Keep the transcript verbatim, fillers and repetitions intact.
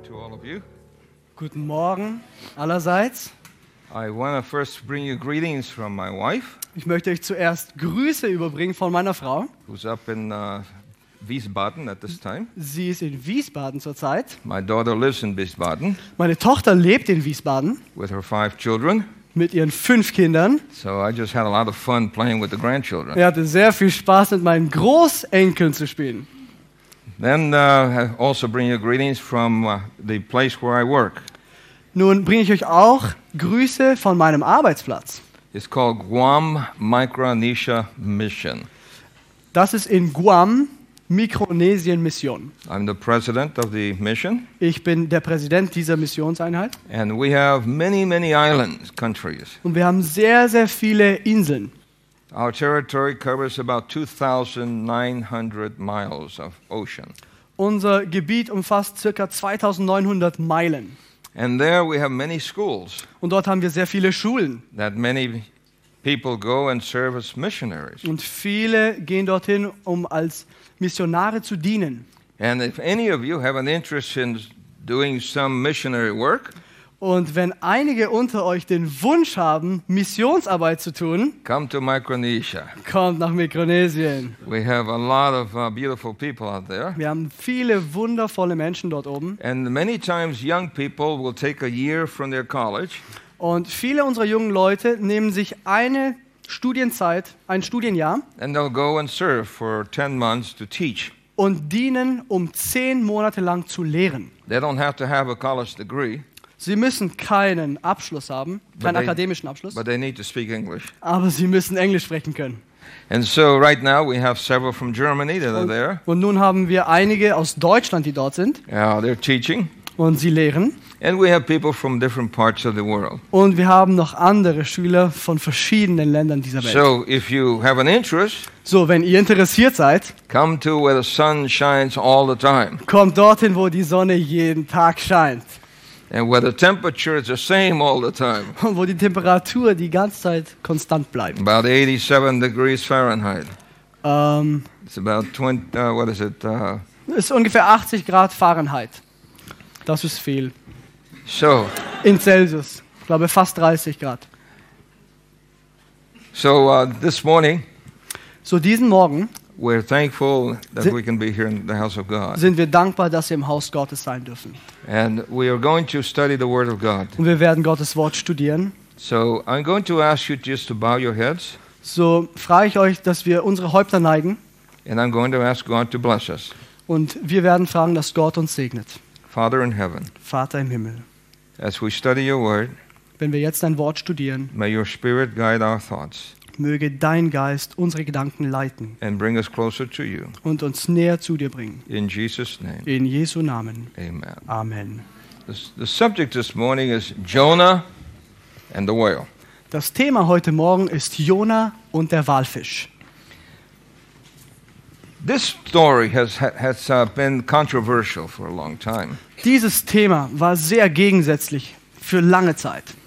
to all of you. Guten Morgen allerseits. I want to first bring you greetings from my wife, Ich möchte euch zuerst Grüße überbringen von meiner Frau. who's up in uh, Wiesbaden at this time. Sie ist in Wiesbaden zurzeit. My daughter lives in Wiesbaden Meine Tochter lebt in Wiesbaden with her five children, mit ihren fünf Kindern. so I just had a lot of fun playing with the grandchildren. Er hatte sehr viel Spaß, mit meinen Großenkeln zu spielen. Then uh, I also bring you greetings from uh, the place where I work. Nun bringe ich euch auch Grüße von meinem Arbeitsplatz. It's called Guam Micronesia Mission. Das ist in Guam, Mikronesien Mission. I'm the president of the mission, Ich bin der Präsident dieser Missionseinheit. and we have many, many islands, countries. Und wir haben sehr, sehr viele Inseln. Our territory covers about two thousand nine hundred miles of ocean. Unser Gebiet umfasst ca. zweitausendneunhundert Meilen. And there we have many schools Und dort haben wir sehr viele Schulen. that many people go and serve as missionaries. Und viele gehen dorthin, um als Missionare zu dienen. And if any of you have an interest in doing some missionary work, Und wenn einige unter euch den Wunsch haben, Missionsarbeit zu tun, come to Micronesia. kommt nach Mikronesien. We have a lot of uh, beautiful people out there. Wir haben viele wundervolle Menschen dort oben. And many times young people will take a year from their college Und viele unserer jungen Leute nehmen sich eine Studienzeit, ein Studienjahr and they'll go and serve for ten months to teach. und dienen, um zehn Monate lang zu lehren. They don't have to have a college degree, Sie müssen keinen Abschluss haben, keinen they- akademischen Abschluss, but they need to speak English. aber sie müssen Englisch sprechen können. And so right now we have several from Germany that are there. Und nun haben wir einige aus Deutschland, die dort sind Yeah, they're teaching. und sie lehren. And we have people from different parts of the world. Und wir haben noch andere Schüler von verschiedenen Ländern dieser Welt. So if you have an interest, So, wenn ihr interessiert seid, come to where the sun shines all the time kommt dorthin, wo die Sonne jeden Tag scheint and where the temperature is the same all the time, und wo die Temperatur die ganze Zeit konstant bleibt. about eighty-seven degrees Fahrenheit. Ähm, It's about twenty, uh, what is it? Uh, ist ungefähr achtzig Grad Fahrenheit. Das ist viel. so, In Celsius. Ich glaube fast dreißig Grad. so uh, this morning, So, diesen Morgen we're thankful that Th- we can be here in the house of God. sind wir dankbar, dass wir im Haus Gottes sein dürfen. And we are going to study the Word of God. Und wir werden Gottes Wort studieren. So I'm going to ask you just to bow your heads, So frage ich euch, dass wir unsere Häupter neigen and I'm going to ask God to bless us. und wir werden fragen, dass Gott uns segnet. Father in heaven, Vater im Himmel, as we study your Word, wenn wir jetzt dein Wort studieren, may your Spirit guide our thoughts möge dein Geist unsere Gedanken leiten and bring us closer to you. und uns näher zu dir bringen. In Jesus' name, In Jesu Namen. amen. Amen. The, the subject this morning is Jonah and the whale. Das Thema heute Morgen ist Jona und der Walfisch. This story has, has uh, been controversial for a long time. Dieses Thema war sehr gegensätzlich für lange Zeit.